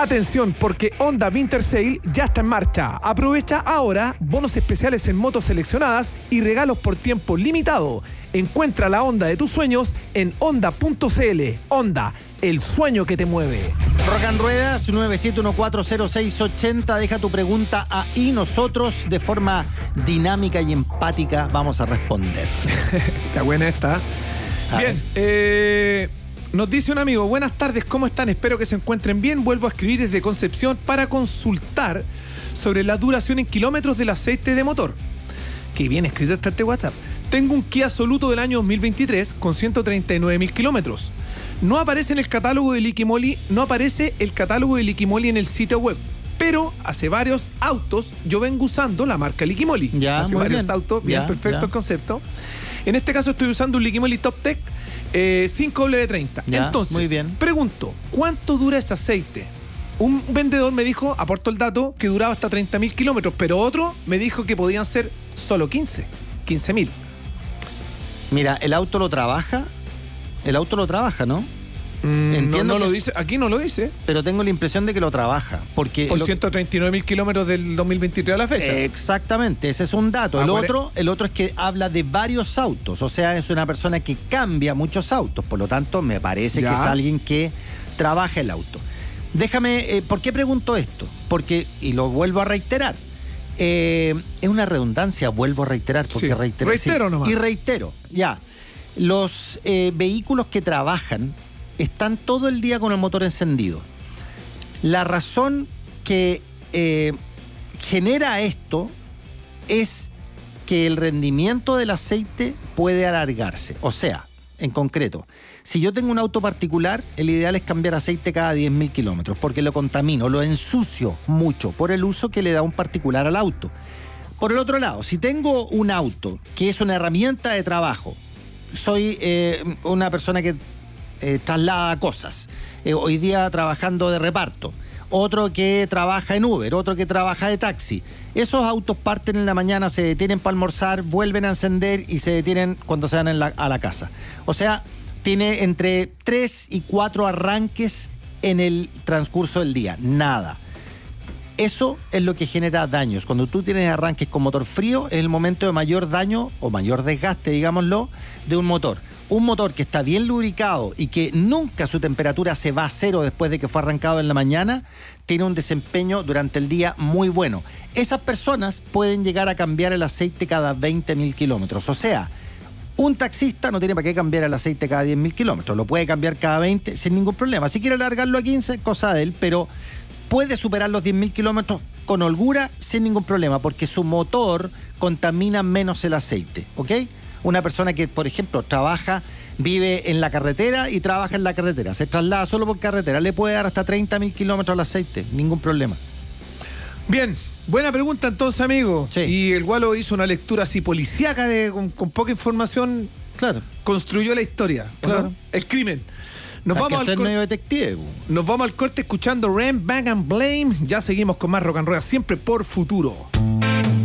Atención, porque Honda Winter Sale ya está en marcha. Aprovecha ahora bonos especiales en motos seleccionadas y regalos por tiempo limitado. Encuentra la Honda de tus sueños en honda.cl. Honda, el sueño que te mueve. Rock and Ruedas 97140680. Deja tu pregunta ahí. Nosotros, de forma dinámica y empática, vamos a responder. Está buena esta. Bien, nos dice un amigo: buenas tardes, ¿cómo están? Espero que se encuentren bien. Vuelvo a escribir desde Concepción para consultar sobre la duración en kilómetros del aceite de motor. Que bien escrito está este WhatsApp. Tengo un Kia Soluto del año 2023 con 139.000 kilómetros. No aparece en el catálogo de Liquimoli, en el sitio web. Pero hace varios autos yo vengo usando la marca Liquimoli. Ya, hace muy varios bien. autos, bien, Ya, perfecto ya. el concepto. En este caso estoy usando un Liquimoli Top Tech 5W30. Ya, Entonces, muy bien. pregunto, ¿cuánto dura ese aceite? Un vendedor me dijo, aportó el dato, que duraba hasta 30.000 kilómetros, pero otro me dijo que podían ser solo 15.000. Mira, el auto lo trabaja, ¿no? Entiendo no que lo es- dice, aquí no lo dice. Pero tengo la impresión de que lo trabaja. Porque Por 139.000 kilómetros del 2023 a la fecha. Exactamente, ese es un dato. El por otro es que habla de varios autos. O sea, es una persona que cambia muchos autos. Por lo tanto, me parece Ya. que es alguien que trabaja el auto. Déjame, ¿por qué pregunto esto? Porque, y lo vuelvo a reiterar, es una redundancia, vuelvo a reiterar, porque Sí. reitero. Reitero nomás. Y reitero, ya. Los vehículos que trabajan están todo el día con el motor encendido. La razón que genera esto es que el rendimiento del aceite puede alargarse. O sea, en concreto, si yo tengo un auto particular, el ideal es cambiar aceite cada 10.000 kilómetros, porque lo contamino, lo ensucio mucho por el uso que le da un particular al auto. Por el otro lado, si tengo un auto que es una herramienta de trabajo, soy una persona que traslada cosas, hoy día trabajando de reparto, otro que trabaja en Uber, otro que trabaja de taxi. Esos autos parten en la mañana, se detienen para almorzar, vuelven a encender y se detienen cuando se van a la casa. O sea, tiene entre 3 y 4 arranques en el transcurso del día. Nada. Eso es lo que genera daños. Cuando tú tienes arranques con motor frío, es el momento de mayor daño o mayor desgaste, digámoslo, de un motor. Un motor que está bien lubricado y que nunca su temperatura se va a cero después de que fue arrancado en la mañana, tiene un desempeño durante el día muy bueno. Esas personas pueden llegar a cambiar el aceite cada 20.000 kilómetros. O sea, un taxista no tiene para qué cambiar el aceite cada 10.000 kilómetros. Lo puede cambiar cada 20 sin ningún problema. Si quiere alargarlo a 15, cosa de él, pero puede superar los 10.000 kilómetros con holgura sin ningún problema, porque su motor contamina menos el aceite, ¿ok? Una persona que, por ejemplo, vive en la carretera y trabaja en la carretera, se traslada solo por carretera, le puede dar hasta 30.000 kilómetros al aceite, ningún problema. Bien, buena pregunta entonces, amigo. Sí. Y el Gualo hizo una lectura así policíaca con poca información. Claro. Construyó la historia. Claro. ¿No? El crimen. Nos Hay vamos que al ser corte. medio detective. Nos vamos al corte escuchando Ram, Bang and Blame. Ya seguimos con más Rock and Roll, siempre por Futuro.